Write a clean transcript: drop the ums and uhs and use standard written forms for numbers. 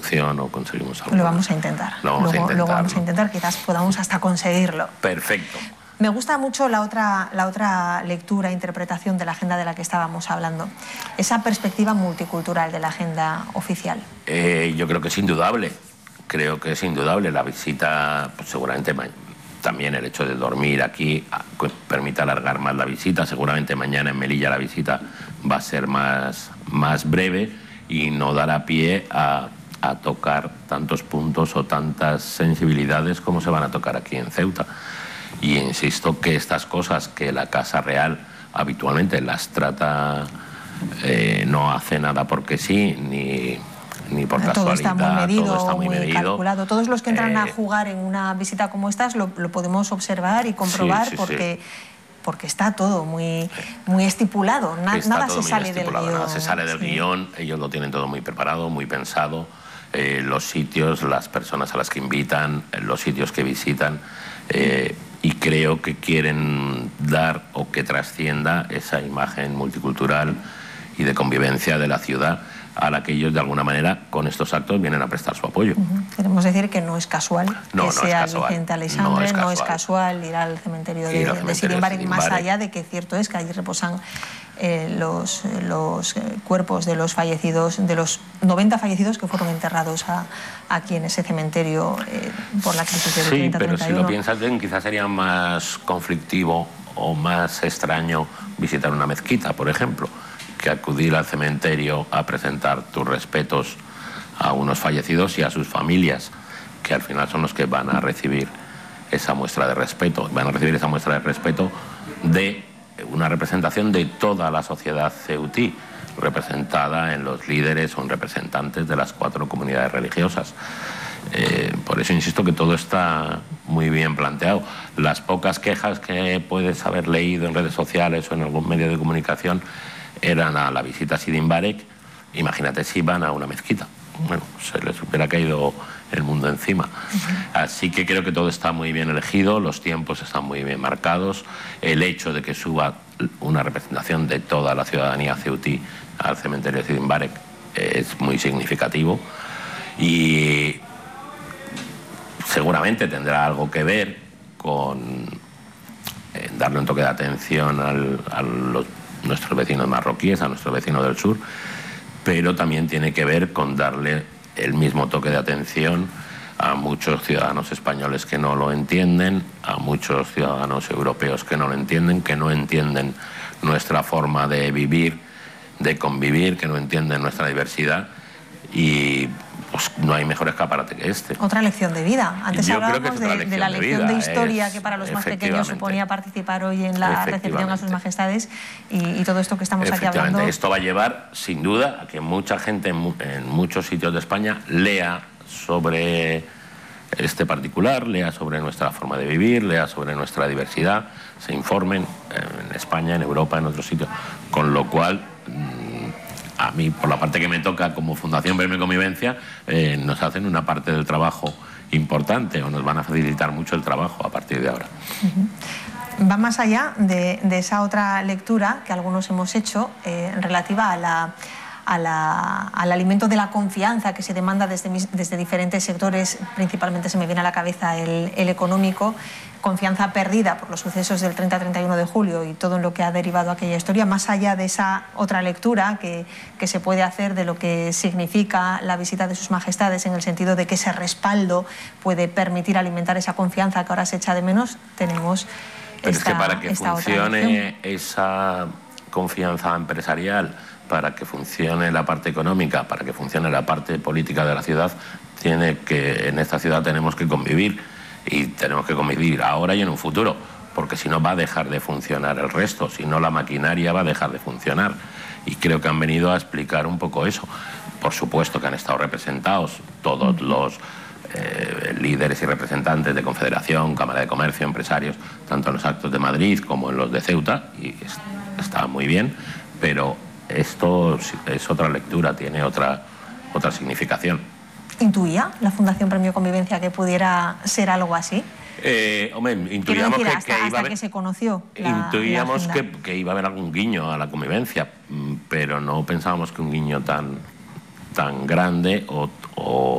opción o conseguimos algo. Lo vamos a intentar. Luego vamos a intentar, quizás podamos hasta conseguirlo. Perfecto. Me gusta mucho la otra lectura e interpretación de la agenda de la que estábamos hablando, esa perspectiva multicultural de la agenda oficial. Yo creo que es indudable, la visita, pues seguramente también el hecho de dormir aquí permite alargar más la visita, seguramente mañana en Melilla la visita va a ser más breve y no dará pie a tocar tantos puntos o tantas sensibilidades como se van a tocar aquí en Ceuta. Y insisto que estas cosas que la Casa Real habitualmente las trata, no hace nada porque sí, ni por casualidad. Todo está muy medido, todo está muy calculado. Todos los que entran a jugar en una visita como esta lo podemos observar y comprobar, porque está todo muy estipulado, nada se sale del guión. Nada se sale del guión, ellos lo tienen todo muy preparado, muy pensado, los sitios, las personas a las que invitan, los sitios que visitan, y creo que quieren dar o que trascienda esa imagen multicultural y de convivencia de la ciudad a la que ellos de alguna manera con estos actos vienen a prestar su apoyo. Queremos decir que no es casual que sea Vicente Aleixandre, no es casual ir al cementerio de Sidi N'Barek, más allá de que cierto es que allí reposan los cuerpos de los fallecidos, de los 90 fallecidos que fueron enterrados aquí en ese cementerio por la crisis del 30-31. Sí, pero si lo piensas bien, quizás sería más conflictivo o más extraño visitar una mezquita, por ejemplo, que acudir al cementerio a presentar tus respetos a unos fallecidos y a sus familias, que al final son los que van a recibir esa muestra de respeto, de una representación de toda la sociedad ceutí, representada en los líderes o en representantes de las 4 comunidades religiosas. Por eso insisto que todo está muy bien planteado. Las pocas quejas que puedes haber leído en redes sociales o en algún medio de comunicación eran a la visita a Sidi N'Barek. Imagínate si van a una mezquita. Bueno, se les hubiera caído el mundo encima. Así que creo que todo está muy bien elegido, los tiempos están muy bien marcados, el hecho de que suba una representación de toda la ciudadanía ceutí al cementerio de Sidi N'Barek es muy significativo y seguramente tendrá algo que ver con darle un toque de atención a nuestros vecinos marroquíes, a nuestros vecinos del sur, pero también tiene que ver con darle el mismo toque de atención a muchos ciudadanos españoles que no lo entienden, a muchos ciudadanos europeos que no lo entienden, que no entienden nuestra forma de vivir, de convivir, que no entienden nuestra diversidad, y pues no hay mejor escaparate que este. Otra lección de vida. Antes hablábamos de la lección de historia que para los más pequeños suponía participar hoy en la recepción a sus majestades y todo esto que estamos aquí hablando. Esto va a llevar, sin duda, a que mucha gente en muchos sitios de España lea sobre este particular, lea sobre nuestra forma de vivir, lea sobre nuestra diversidad, se informen en España, en Europa, en otros sitios, con lo cual a mí, por la parte que me toca como Fundación Verme Convivencia, nos hacen una parte del trabajo importante o nos van a facilitar mucho el trabajo a partir de ahora. Va más allá de esa otra lectura que algunos hemos hecho relativa al alimento de la confianza que se demanda desde diferentes sectores. Principalmente se me viene a la cabeza el económico, confianza perdida por los sucesos del 30-31 de julio y todo lo que ha derivado aquella historia. Más allá de esa otra lectura que se puede hacer de lo que significa la visita de sus majestades, en el sentido de que ese respaldo puede permitir alimentar esa confianza que ahora se echa de menos, tenemos Pero es que para que funcione esa confianza empresarial, para que funcione la parte económica, para que funcione la parte política de la ciudad, en esta ciudad tenemos que convivir, y tenemos que convivir ahora y en un futuro, porque si no va a dejar de funcionar el resto, si no la maquinaria va a dejar de funcionar, y creo que han venido a explicar un poco eso. Por supuesto que han estado representados todos los líderes y representantes de Confederación, Cámara de Comercio, empresarios, tanto en los actos de Madrid como en los de Ceuta, y está muy bien, pero esto es otra lectura, tiene otra significación. ¿Intuía la Fundación Premio Convivencia que pudiera ser algo así? Hombre, intuíamos que hasta que se conoció intuíamos que iba a haber algún guiño a la convivencia, pero no pensábamos que un guiño tan grande o